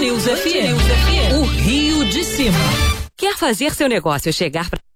News FM. O Rio de Cima. Quer fazer seu negócio chegar para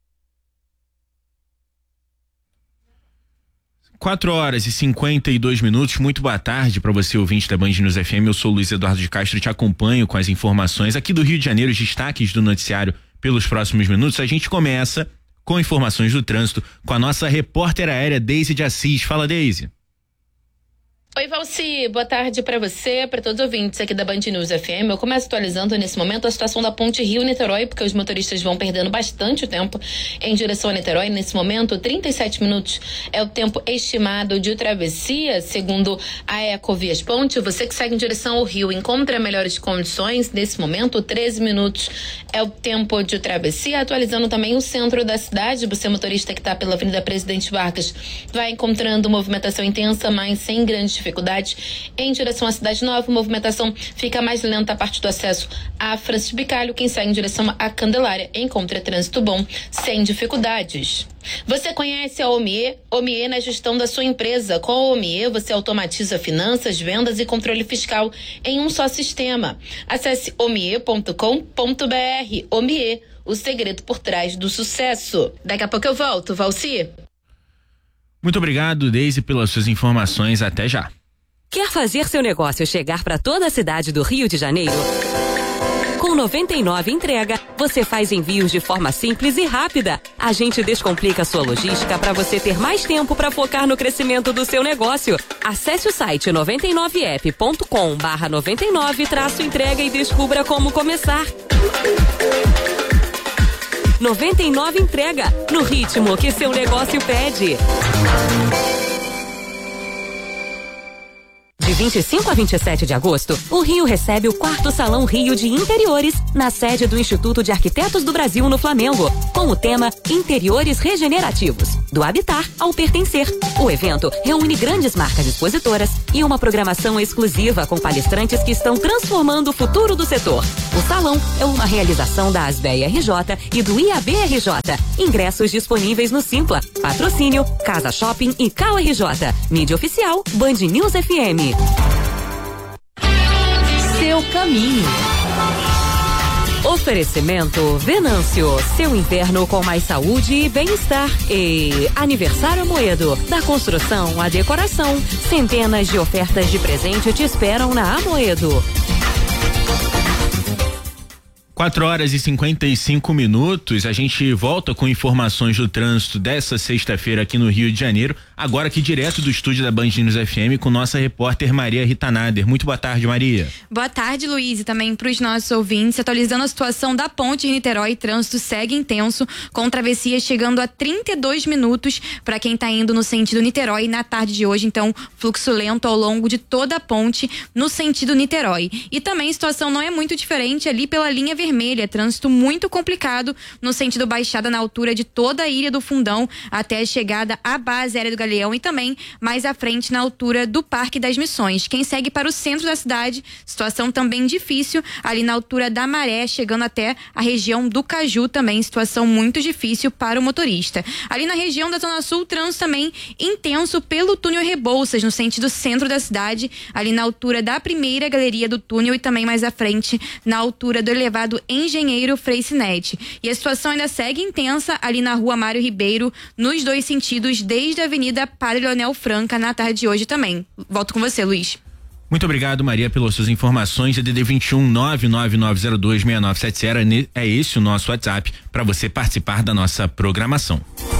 4h52. Muito boa tarde para você, ouvinte da Band News FM. Eu sou Luiz Eduardo de Castro e te acompanho com as informações aqui do Rio de Janeiro, os destaques do noticiário pelos próximos minutos. A gente começa com informações do trânsito com a nossa repórter aérea Deise de Assis. Fala, Deise. Oi, Valci, boa tarde para você, para todos os ouvintes aqui da Band News FM. Eu começo atualizando nesse momento a situação da ponte Rio-Niterói, porque os motoristas vão perdendo bastante tempo em direção a Niterói. Nesse momento, 37 minutos é o tempo estimado de travessia, segundo a Ecovias Ponte. Você que segue em direção ao Rio encontra melhores condições. Nesse momento, 13 minutos é o tempo de travessia. Atualizando também o centro da cidade, você motorista que está pela Avenida Presidente Vargas vai encontrando movimentação intensa, mas sem grandes dificuldade. Em direção à Cidade Nova, a movimentação fica mais lenta a partir do acesso a Francisco Bicalho. Quem segue em direção à Candelária encontra trânsito bom, sem dificuldades. Você conhece a Omie? Omie na gestão da sua empresa. Com a Omie, você automatiza finanças, vendas e controle fiscal em um só sistema. Acesse omie.com.br. Omie, o segredo por trás do sucesso. Daqui a pouco eu volto, Valci. Muito obrigado, Deise, pelas suas informações. Até já. Quer fazer seu negócio chegar para toda a cidade do Rio de Janeiro? Com 99 Entrega, você faz envios de forma simples e rápida. A gente descomplica a sua logística para você ter mais tempo para focar no crescimento do seu negócio. Acesse o site 99app.com/99-entrega e descubra como começar. 99 Entrega, no ritmo que seu negócio pede. De 25 a 27 de agosto, o Rio recebe o 4º Salão Rio de Interiores, na sede do Instituto de Arquitetos do Brasil, no Flamengo, com o tema Interiores Regenerativos, do habitar ao pertencer. O evento reúne grandes marcas expositoras e uma programação exclusiva com palestrantes que estão transformando o futuro do setor. O salão é uma realização da Asbeia RJ e do IAB-RJ. Ingressos disponíveis no Simpla. Patrocínio Casa Shopping e CAU-RJ. Mídia oficial Band News FM. Seu caminho. Oferecimento Venâncio, seu inverno com mais saúde e bem-estar. E Aniversário Amoedo, da construção à decoração. Centenas de ofertas de presente te esperam na Amoedo. 4h55. A gente volta com informações do trânsito dessa sexta-feira aqui no Rio de Janeiro, agora aqui direto do estúdio da Band News FM com nossa repórter Maria Rita Nader. Muito boa tarde, Maria. Boa tarde, Luiz, e também para os nossos ouvintes. Atualizando a situação da ponte em Niterói, trânsito segue intenso, com travessia chegando a 32 minutos para quem está indo no sentido Niterói na tarde de hoje. Então, fluxo lento ao longo de toda a ponte no sentido Niterói. E também a situação não é muito diferente ali pela linha vermelha, trânsito muito complicado no sentido Baixada, na altura de toda a Ilha do Fundão até a chegada à base aérea do Galeão, e também mais à frente na altura do Parque das Missões. Quem segue para o centro da cidade, situação também difícil ali na altura da Maré, chegando até a região do Caju, também situação muito difícil para o motorista. Ali na região da Zona Sul, trânsito também intenso pelo túnel Rebouças, no sentido centro da cidade, ali na altura da primeira galeria do túnel e também mais à frente na altura do elevado Engenheiro Freycinet. E a situação ainda segue intensa ali na rua Mário Ribeiro, nos dois sentidos, desde a Avenida Padre Leonel Franca, na tarde de hoje também. Volto com você, Luiz. Muito obrigado, Maria, pelas suas informações. DDD 21 999026970 é esse o nosso WhatsApp para você participar da nossa programação.